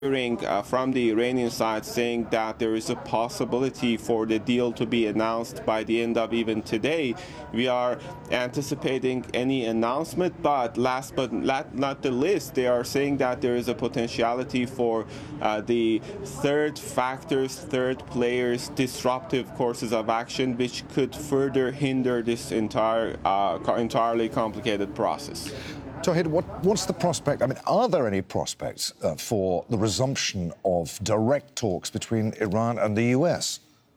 hearing from the Iranian side saying that there is a possibility for the deal to be announced by the end of even today. We are anticipating any announcement, but last but not the least, they are saying that there is a potentiality for the third third players, disruptive courses of action, which could further hinder this entirely complicated process. Tawhid, what's the prospect? I mean, are there any prospects for the resumption of direct talks between Iran and the US?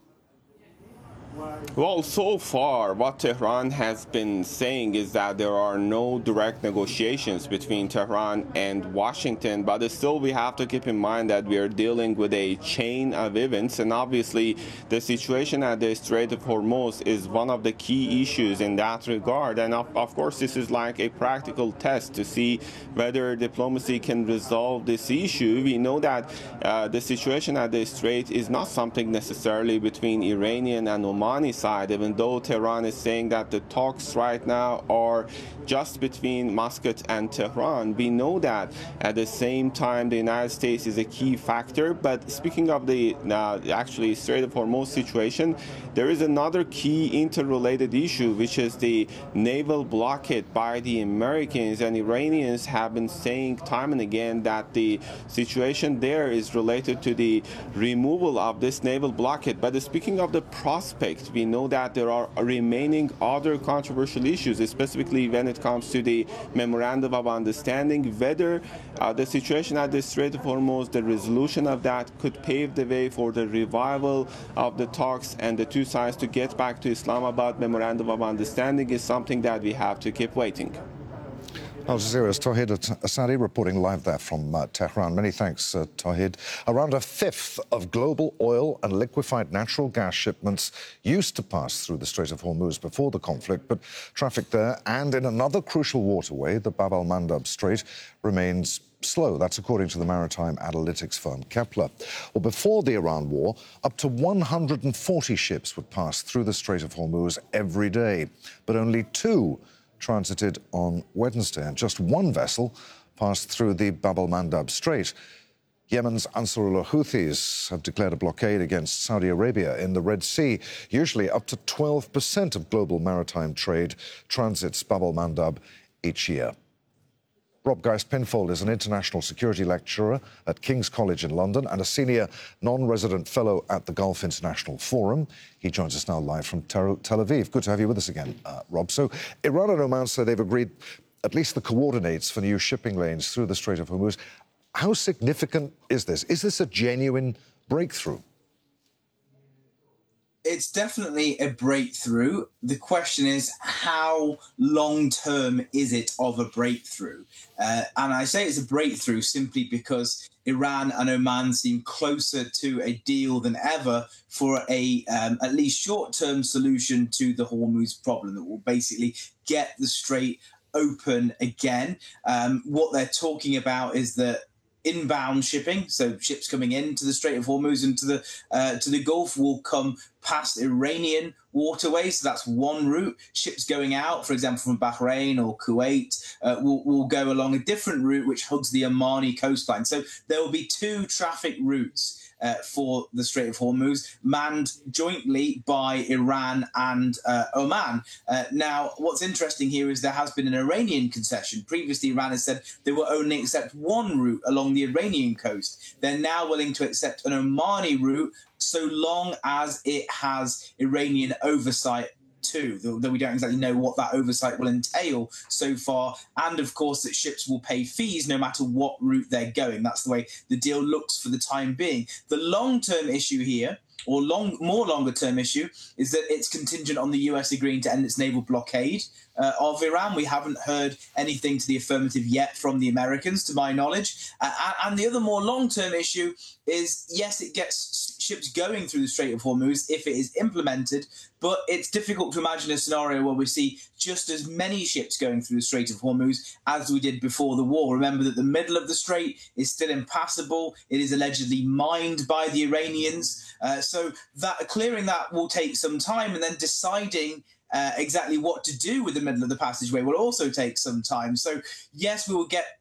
Well, so far, what Tehran has been saying is that there are no direct negotiations between Tehran and Washington, but still we have to keep in mind that we are dealing with a chain of events, and obviously the situation at the Strait of Hormuz is one of the key issues in that regard, and of course this is like a practical test to see whether diplomacy can resolve this issue. We know that the situation at the Strait is not something necessarily between Iranian and Omani side, even though Tehran is saying that the talks right now are just between Muscat and Tehran. We know that at the same time the United States is a key factor. But speaking of the actually Strait of Hormuz situation, there is another key interrelated issue, which is the naval blockade by the Americans, and Iranians have been saying time and again that the situation there is related to the removal of this naval blockade. But speaking of the prospect, we know that there are remaining other controversial issues, specifically when it comes to the memorandum of understanding, whether the situation at the Strait of Hormuz, the resolution of that could pave the way for the revival of the talks and the two sides to get back to Islamabad memorandum of understanding is something that we have to keep waiting. Al Jazeera's Tawhid Asadi reporting live there from Tehran. Many thanks, Tawhid. Around a fifth of global oil and liquefied natural gas shipments used to pass through the Strait of Hormuz before the conflict, but traffic there and in another crucial waterway, the Bab al-Mandab Strait, remains slow. That's according to the maritime analytics firm Kepler. Well, before the Iran war, up to 140 ships would pass through the Strait of Hormuz every day, but only two transited on Wednesday, and just one vessel passed through the Bab al-Mandab Strait. Yemen's Ansarullah Houthis have declared a blockade against Saudi Arabia in the Red Sea. Usually up to 12% of global maritime trade transits Bab al-Mandab each year. Rob Geist-Pinfold is an international security lecturer at King's College in London and a senior non-resident fellow at the Gulf International Forum. He joins us now live from Tel Aviv. Good to have you with us again, Rob. So Iran and Oman say they've agreed at least the coordinates for new shipping lanes through the Strait of Hormuz. How significant is this? Is this a genuine breakthrough? It's definitely a breakthrough. The question is, how long-term is it of a breakthrough? And I say it's a breakthrough simply because Iran and Oman seem closer to a deal than ever for a at least short-term solution to the Hormuz problem that will basically get the strait open again. What they're talking about is that inbound shipping, so ships coming into the Strait of Hormuz and to the Gulf, will come past Iranian waterways. So that's one route. Ships going out, for example, from Bahrain or Kuwait, will go along a different route which hugs the Omani coastline. So there will be two traffic routes for the Strait of Hormuz, manned jointly by Iran and Oman. Now, what's interesting here is there has been an Iranian concession. Previously, Iran has said they will only accept one route along the Iranian coast. They're now willing to accept an Omani route so long as it has Iranian oversight too, though we don't exactly know what that oversight will entail so far. And of course that ships will pay fees no matter what route they're going. That's the way the deal looks for the time being. The long-term issue here, or more longer-term issue, is that it's contingent on the US agreeing to end its naval blockade of Iran. We haven't heard anything to the affirmative yet from the Americans, to my knowledge. And the other more long-term issue is, yes, it gets ships going through the Strait of Hormuz if it is implemented, but it's difficult to imagine a scenario where we see just as many ships going through the Strait of Hormuz as we did before the war. Remember that the middle of the strait is still impassable. It is allegedly mined by the Iranians. So that clearing that will take some time, and then deciding exactly what to do with the middle of the passageway will also take some time. So yes, we will get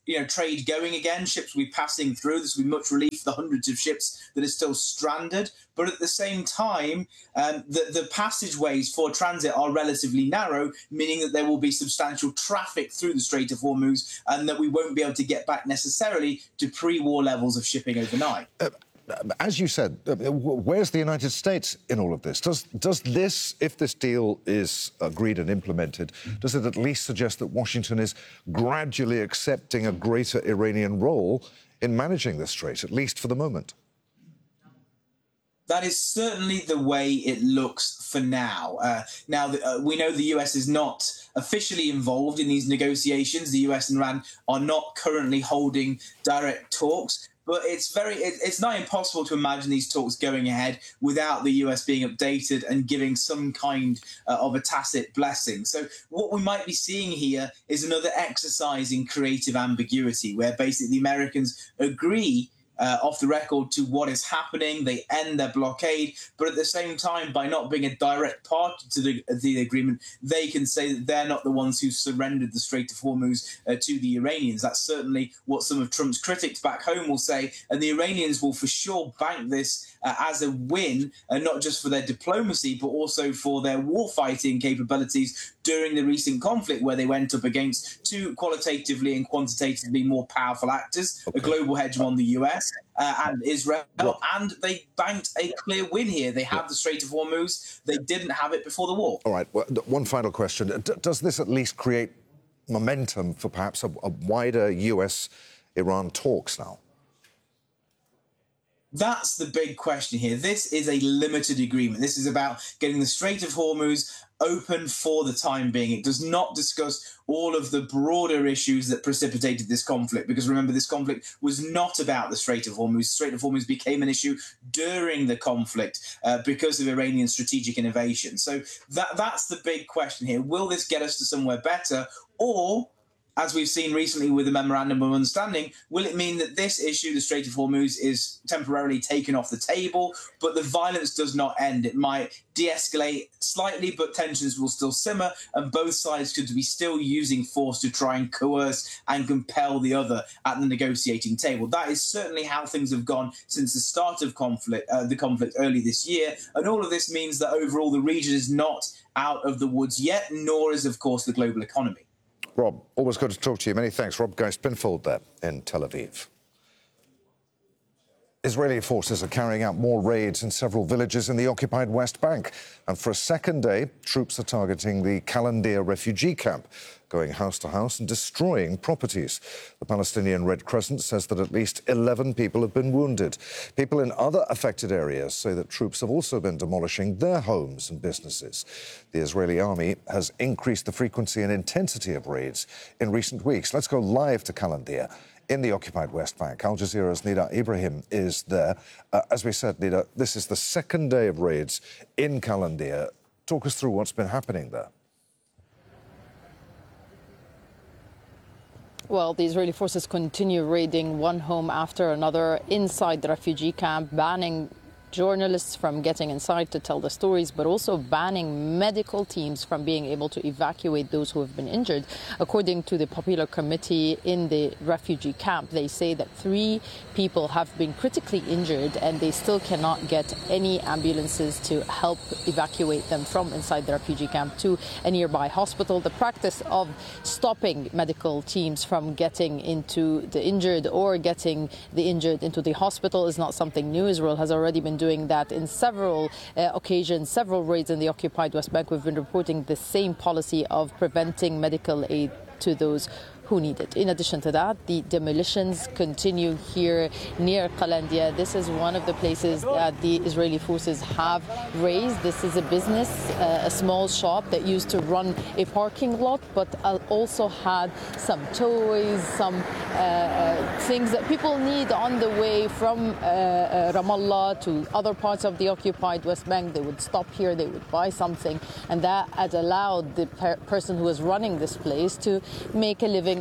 trade going again. Ships will be passing through. This will be much relief for the hundreds of ships that are still stranded. But at the same time, the passageways for transit are relatively narrow, meaning that there will be substantial traffic through the Strait of Hormuz and that we won't be able to get back necessarily to pre-war levels of shipping overnight. As you said, where's the United States in all of this? Does this, if this deal is agreed and implemented, does it at least suggest that Washington is gradually accepting a greater Iranian role in managing the strait, at least for the moment? That is certainly the way it looks for now. We know the US is not officially involved in these negotiations. The US and Iran are not currently holding direct talks. But it's not impossible to imagine these talks going ahead without the US being updated and giving some kind of a tacit blessing. So what we might be seeing here is another exercise in creative ambiguity, where basically the Americans agree off the record to what is happening. They end their blockade, but at the same time, by not being a direct party to the agreement, they can say that they're not the ones who surrendered the Strait of Hormuz to the Iranians. That's certainly what some of Trump's critics back home will say, and the Iranians will for sure bank this as a win, not just for their diplomacy, but also for their war-fighting capabilities during the recent conflict, where they went up against two qualitatively and quantitatively more powerful actors, a global hegemon, the US, and Israel, and they banked a clear win here. They have the Strait of Hormuz. They didn't have it before the war. All right, well, one final question. Does this at least create momentum for perhaps a wider US-Iran talks now? That's the big question here. This is a limited agreement. This is about getting the Strait of Hormuz open for the time being. It does not discuss all of the broader issues that precipitated this conflict, because remember, this conflict was not about the Strait of Hormuz. The Strait of Hormuz became an issue during the conflict because of Iranian strategic innovation. So that's the big question here. Will this get us to somewhere better, or, as we've seen recently with the Memorandum of Understanding, will it mean that this issue, the Strait of Hormuz, is temporarily taken off the table, but the violence does not end? It might de-escalate slightly, but tensions will still simmer, and both sides could be still using force to try and coerce and compel the other at the negotiating table. That is certainly how things have gone since the start of the conflict early this year, and all of this means that overall the region is not out of the woods yet, nor is, of course, the global economy. Rob, always good to talk to you. Many thanks. Rob Geist-Binfeld there in Tel Aviv. Israeli forces are carrying out more raids in several villages in the occupied West Bank. And for a second day, troops are targeting the Qalandia refugee camp, going house to house and destroying properties. The Palestinian Red Crescent says that at least 11 people have been wounded. People in other affected areas say that troops have also been demolishing their homes and businesses. The Israeli army has increased the frequency and intensity of raids in recent weeks. Let's go live to Qalandia in the occupied West Bank. Al Jazeera's Nida Ibrahim is there. As we said, Nida, this is the second day of raids in Qalandia. Talk us through what's been happening there. Well, the Israeli forces continue raiding one home after another inside the refugee camp, banning journalists from getting inside to tell the stories, but also banning medical teams from being able to evacuate those who have been injured. According to the Popular Committee in the refugee camp, they say that 3 people have been critically injured and they still cannot get any ambulances to help evacuate them from inside the refugee camp to a nearby hospital. The practice of stopping medical teams from getting into the injured or getting the injured into the hospital is not something new. Israel has already been doing that in several occasions, several raids in the occupied West Bank. We've been reporting the same policy of preventing medical aid to those who need it. In addition to that, the demolitions continue here near Qalandia. This is one of the places that the Israeli forces have raised. This is a business, a small shop that used to run a parking lot, but also had some toys, some things that people need on the way from Ramallah to other parts of the occupied West Bank. They would stop here, they would buy something, and that had allowed the person who was running this place to make a living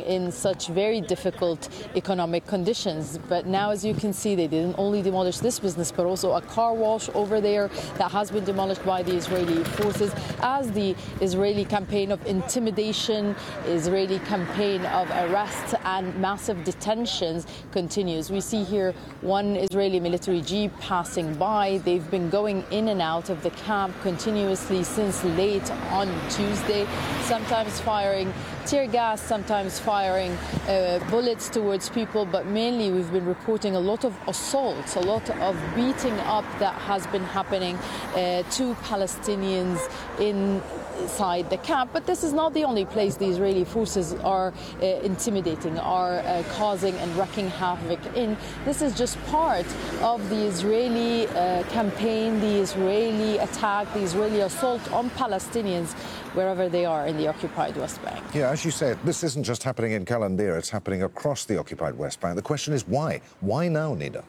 living in such very difficult economic conditions. But now, as you can see, they didn't only demolish this business, but also a car wash over there that has been demolished by the Israeli forces, as the Israeli campaign of intimidation, Israeli campaign of arrests and massive detentions continues. We see here one Israeli military jeep passing by. They've been going in and out of the camp continuously since late on Tuesday, sometimes firing tear gas, sometimes firing bullets towards people, but mainly we've been reporting a lot of assaults, a lot of beating up that has been happening to Palestinians inside the camp. But this is not the only place the Israeli forces are intimidating, are causing and wreaking havoc in. This is just part of the Israeli campaign, the Israeli attack, the Israeli assault on Palestinians wherever they are in the occupied West Bank. Yeah, as you say, this isn't just happening in Qalandir, it's happening across the occupied West Bank. The question is why? Why now, Nida?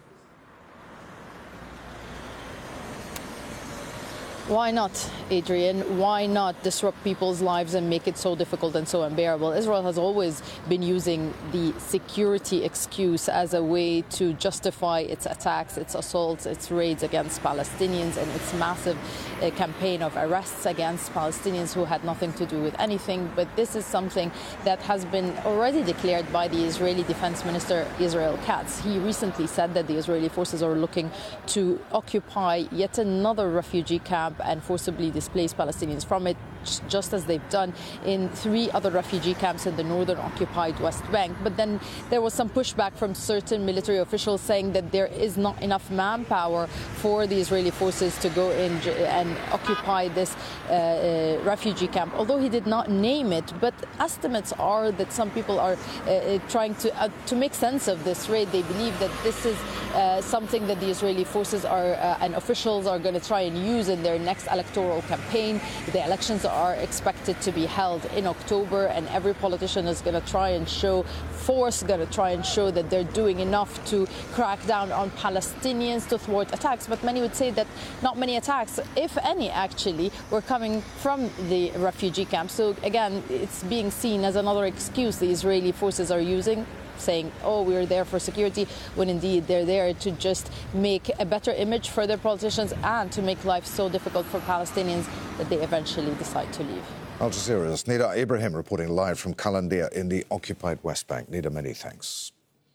Why not, Adrian? Why not disrupt people's lives and make it so difficult and so unbearable? Israel has always been using the security excuse as a way to justify its attacks, its assaults, its raids against Palestinians, and its massive campaign of arrests against Palestinians who had nothing to do with anything. But this is something that has been already declared by the Israeli Defense Minister, Israel Katz. He recently said that the Israeli forces are looking to occupy yet another refugee camp and forcibly displace Palestinians from it, just as they've done in 3 other refugee camps in the northern occupied West Bank. But then there was some pushback from certain military officials saying that there is not enough manpower for the Israeli forces to go in and occupy this refugee camp, although he did not name it. But estimates are that some people are trying to make sense of this raid. They believe that this is something that the Israeli forces are and officials are going to try and use in their next electoral campaign. The elections are expected to be held in October, and every politician is going to try and show force, going to try and show that they're doing enough to crack down on Palestinians, to thwart attacks. But many would say that not many attacks, if any, actually, were coming from the refugee camp. So again, it's being seen as another excuse the Israeli forces are using, saying, oh, we're there for security, when indeed they're there to just make a better image for their politicians and to make life so difficult for Palestinians that they eventually decide to leave. Al Jazeera's Nida Ibrahim reporting live from Qalandir in the occupied West Bank. Nida, many thanks.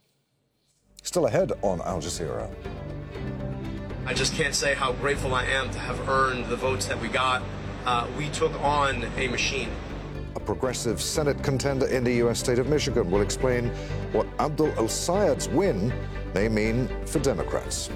Still ahead on Al Jazeera. I just can't say how grateful I am to have earned the votes that we got. We took on a machine. A progressive Senate contender in the U.S. state of Michigan will explain what Abdul El-Sayed's win may mean for Democrats.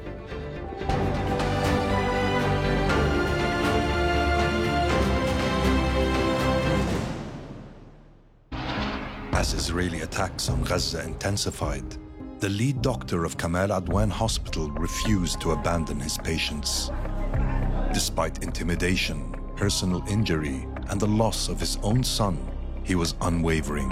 As Israeli attacks on Gaza intensified, the lead doctor of Kamal Adwan Hospital refused to abandon his patients. Despite intimidation, personal injury, and the loss of his own son, he was unwavering.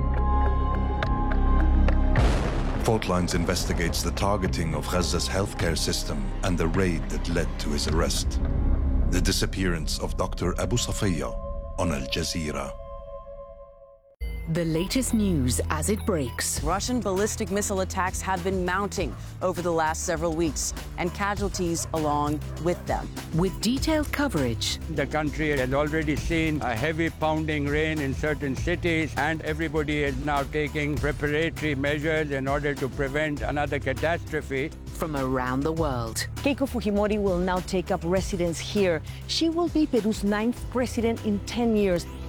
Fault Lines investigates the targeting of Gaza's healthcare system and the raid that led to his arrest. The disappearance of Dr. Abu Safiya on Al Jazeera. The latest news as it breaks. Russian ballistic missile attacks have been mounting over the last several weeks, and casualties along with them. With detailed coverage. The country has already seen a heavy pounding rain in certain cities, and everybody is now taking preparatory measures in order to prevent another catastrophe. From around the world. Keiko Fujimori will now take up residence here. She will be Peru's 9th president in 10 years.